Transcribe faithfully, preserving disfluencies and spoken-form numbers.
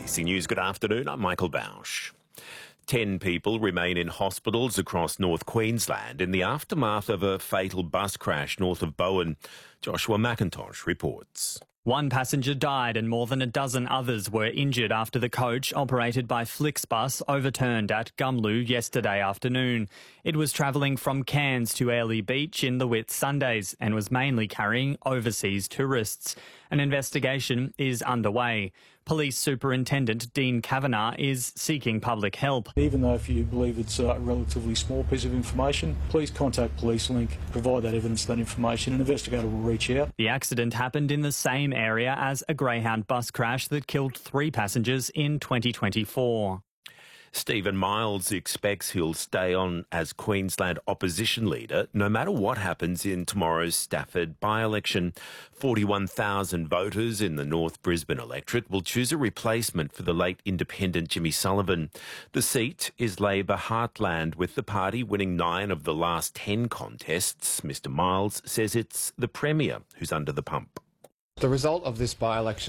A B C News, good afternoon. I'm Michael Bausch. Ten people remain in hospitals across North Queensland in the aftermath of a fatal bus crash north of Bowen. Joshua McIntosh reports. One passenger died and more than a dozen others were injured after the coach operated by Flixbus overturned at Gumlu yesterday afternoon. It was travelling from Cairns to Airlie Beach in the Whitsundays and was mainly carrying overseas tourists. An investigation is underway. Police Superintendent Dean Kavanagh is seeking public help. Even though if you believe it's a relatively small piece of information, please contact PoliceLink, provide that evidence, that information, and an investigator will reach out. The accident happened in the same area as a Greyhound bus crash that killed three passengers in twenty twenty-four. Stephen Miles expects he'll stay on as Queensland opposition leader no matter what happens in tomorrow's Stafford by-election. forty-one thousand voters in the North Brisbane electorate will choose a replacement for the late independent Jimmy Sullivan. The seat is Labor heartland, with the party winning nine of the last ten contests. Mister Miles says it's the Premier who's under the pump. The result of this by-election